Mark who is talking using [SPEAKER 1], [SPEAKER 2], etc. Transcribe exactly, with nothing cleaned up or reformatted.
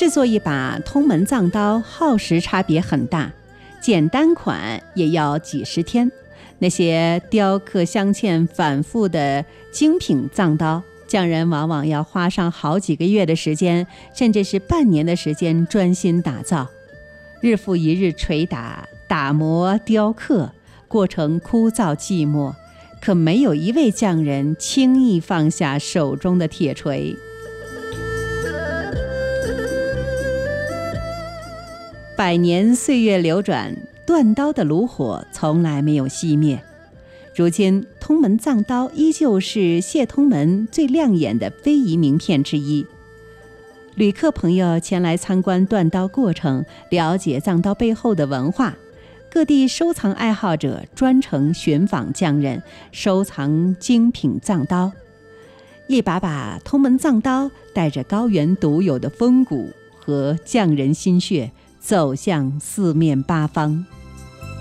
[SPEAKER 1] 制作一把通门藏刀耗时差别很大，简单款也要几十天。那些雕刻镶嵌反复的精品藏刀，匠人往往要花上好几个月的时间，甚至是半年的时间专心打造，日复一日捶打、打磨、雕刻，过程枯燥寂寞，可没有一位匠人轻易放下手中的铁锤。百年岁月流转，锻刀的炉火从来没有熄灭。如今通门藏刀依旧是谢通门最亮眼的非遗名片之一。旅客朋友前来参观锻刀过程，了解藏刀背后的文化。各地收藏爱好者专程寻访匠人，收藏精品藏刀。一把把通门藏刀带着高原独有的风骨和匠人心血，走向四面八方。